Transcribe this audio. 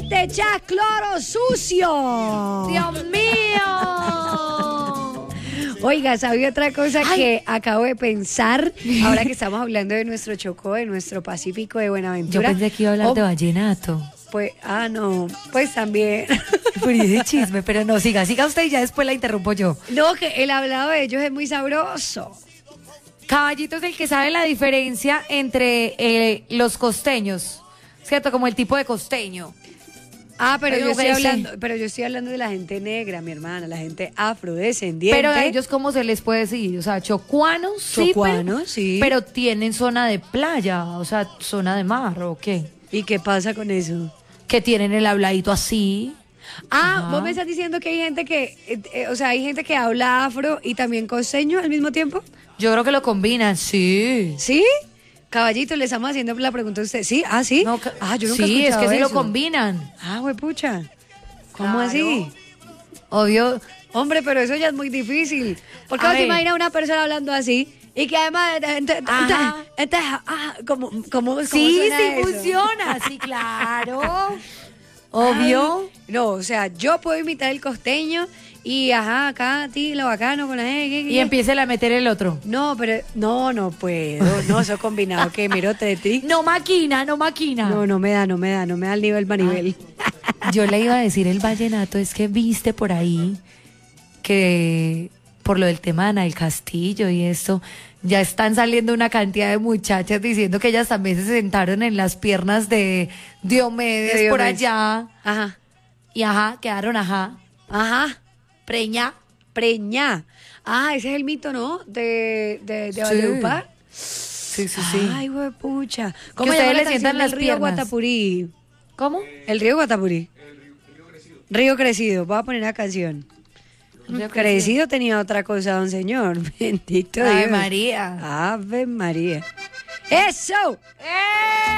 te echas cloro sucio. ¡Dios mío! Oiga, ¿sabía otra cosa que acabo de pensar? Ahora que estamos hablando de nuestro Chocó, de nuestro Pacífico de Yo Buenaventura. pensé que iba a hablar de vallenato. Pues, no, pues también. Por ese chisme, pero no, siga usted y ya después la interrumpo yo. No, que el hablado de ellos es muy sabroso. Caballito es el que sabe la diferencia entre los costeños, ¿cierto? Como el tipo de costeño. Pero Oye, yo estoy güey, hablando, pero yo estoy hablando de la gente negra, mi hermana, la gente afrodescendiente. Pero a ellos, ¿cómo se les puede decir? O sea, chocuanos, Chocuanos, sí. Pero tienen zona de playa, o sea, zona de mar, ¿o qué? ¿Y qué pasa con eso? Que tienen el habladito así. Ajá. ¿Vos me estás diciendo que hay gente que, hay gente que habla afro y también costeño al mismo tiempo? Yo creo que lo combinan, sí. ¿Sí? Caballito, le estamos haciendo la pregunta a usted. ¿Sí? ¿Sí? No, yo nunca he sí, es escuchado que sí eso. lo combinan. Huepucha. ¿Cómo Claro. así? Obvio. Hombre, pero eso ya es muy difícil. Porque A vos te ver. imaginas una persona hablando así y que además, ¿cómo Sí, suena sí eso? funciona, sí, claro. Obvio. No, o sea, yo puedo imitar el costeño y acá, ti, lo bacano con la Y empiece a meter el otro. No, pero no puedo. No, eso combinado que miro tetri. No maquina. No me da el nivel manivel. Yo le iba a decir el vallenato, es que viste por ahí que por lo del tema de Ana del Castillo y esto, ya están saliendo una cantidad de muchachas diciendo que ellas también se sentaron en las piernas de Diomedes por allá. Ajá. Y quedaron preña. Preñá. Ese es el mito, ¿no? De Sí. Valledupar. Sí. Ay, huepucha. Que ustedes le sientan las río piernas. Guatapurí? ¿Cómo? El río Guatapurí. Río Crecido. Voy a poner la canción. Crecido tenía otra cosa, don señor. Bendito Ave Dios. María. Ave María. ¡Eso!